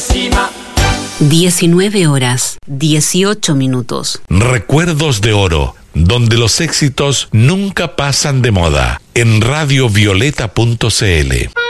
encima. 19 horas, 18 minutos. Recuerdos de oro, donde los éxitos nunca pasan de moda, en radiovioleta.cl.